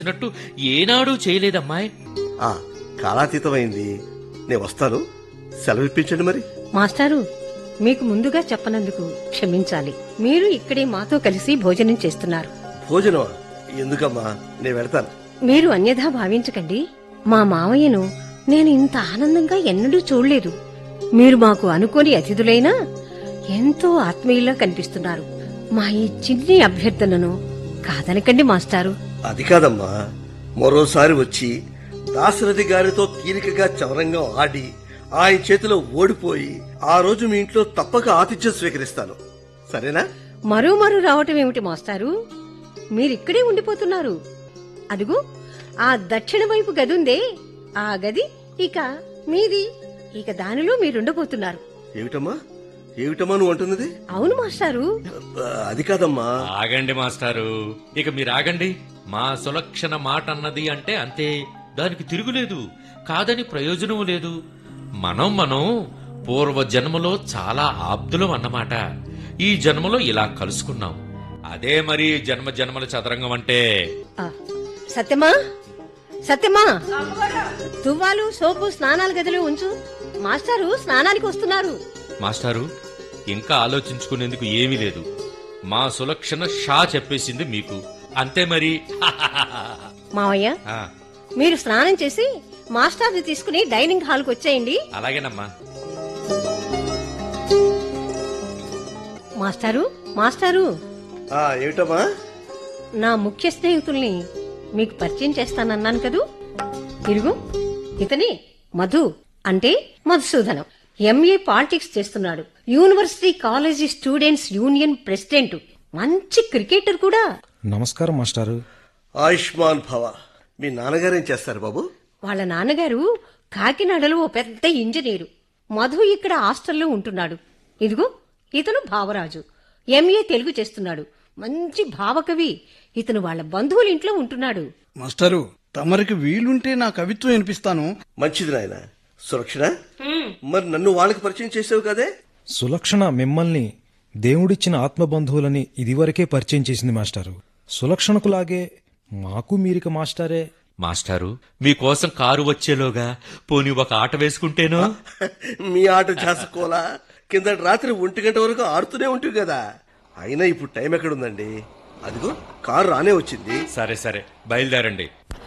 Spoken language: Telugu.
చేసినట్టు ఏనాడూ చేయలేదమ్మాయ్. ఆ కాలాతీతమైంది. నేను వస్తాను. సెలవిప్పించండి మరి. మాస్టారు, మీకు ముందుగా చెప్పనందుకు క్షమించాలి. మీరు ఇక్కడే మాతో కలిసి భోజనం చేస్తున్నారు. భోజనమా? ఎందుకమ్మా, నేను వెళ్తాను. మీరు అన్యథా భావించకండి. మా మావయ్యను నేను ఇంత ఆనందంగా ఎన్నడూ చూడలేదు. మీరు మాకు అనుకోని అతిథులైనా ఎంతో ఆత్మీయులా కనిపిస్తున్నారు. మా ఈ చిన్ని అభ్యర్థనను కాదనకండి మాస్టారు. అది కాదమ్మా, మరోసారి వచ్చి దాశరథి గారితో తీరికగా చవరంగా ఆడి ఆయన చేతిలో ఓడిపోయి ఆ రోజు మీ ఇంట్లో తప్పక ఆతిథ్యం స్వీకరిస్తాను. సరేనా? మరో రావటం ఏమిటి మాస్టారు? మీరిక్కడే ఉండిపోతున్నారు. అదుగు ఆ దక్షిణ వైపు గదుందే, ఆ గది ఇక మీది. ఇక దానిలో మీరుండబోతున్నారు. ఏమిటమ్మా ఏమిటమ్మా నువ్వు అంటున్నది? అవును మాస్టారు. అది కాదమ్మా. ఆగండి మాస్టారు, ఇక మీరాగండి. మా సులక్షణ మాట అన్నది అంటే అంతే, దానికి తిరుగులేదు. కాదని ప్రయోజనం లేదు. మనం పూర్వ జన్మలో చాలా ఆప్తులం అన్నమాట. ఈ జన్మలో ఇలా కలుసుకున్నాం. అదే మరి జన్మ జన్మల చదరంగం అంటే. ఆ, సత్యమా సత్యమా, తువ్వాలు సోపు స్నానాల గదిలో ఉంచు. మాస్టారు స్నానానికి వస్తున్నారు. మాస్టారు, ఇంకా ఆలోచించుకునేందుకు ఏమీ లేదు. మా సులక్షణ షా చెప్పేసింది మీకు, అంతే మరి. మావయ్య, ఆ, మీరు స్నానం చేసి మాస్టార్ని తీసుకుని డైనింగ్ హాల్కి వచ్చేయండి. అలాగేనమ్మా. మాస్టారు మాస్టారు, ఏమిటమ్మా? నా ముఖ్య స్నేహితుల్ని మీకు పరిచయం చేస్తానన్నాను కదూ. ఇరుగు, ఇతని మధు, అంటే మధుసూదనం. ఎంఏ పాలిటిక్స్ చేస్తున్నాడు. University college students union president. మంచి క్రికెటర్ కూడా. నమస్కారం మాస్టారు. ఆయుష్మాన్ భవ. మీ నాన్నగారేం చేస్తారు బాబు? వాళ్ళ నాన్నగారు కాకినాడలో ఓ పెద్ద ఇంజనీరు. మధు ఇక్కడ హాస్టల్లో ఉంటున్నాడు. ఇదిగో ఇతను భావరాజు, ఎంఏ తెలుగు చేస్తున్నాడు. మంచి భావకవి. ఇతను వాళ్ళ బంధువుల ఇంట్లో ఉంటున్నాడు. మాస్టరు, తమరికి వీలుంటే నా కవిత్వం వినిపిస్తాను. మంచిది నాయన. సురక్షణ, మరి నన్ను వాళ్ళకి పరిచయం చేసావు కదే? సులక్షణ మిమ్మల్ని దేవుడిచ్చిన ఆత్మబంధువులని ఇదివరకే పరిచయం చేసింది మాస్టారు. సులక్షణకులాగే మాకు మీరిక మాస్టారే. మాస్టారు, మీకోసం కారు వచ్చేలోగా పోనీ ఒక ఆట వేసుకుంటేనో? మీ ఆట చేసుకోలా? కిందటి రాత్రి 1 గంట వరకు ఆడుతూనే ఉంటుంది కదా. అయినా ఇప్పుడు టైం ఎక్కడుందండి? అదిగో కారు రానే వచ్చింది. సరే సరే, బయలుదేరండి.